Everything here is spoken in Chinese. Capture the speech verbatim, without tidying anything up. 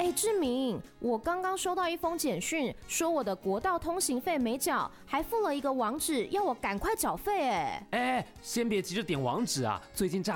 哎，志明，我刚刚收到一封简讯，说我的国道通行费没缴，还附了一个网址，要我赶快缴费。哎， 哎，先别急着点网址啊，最近诈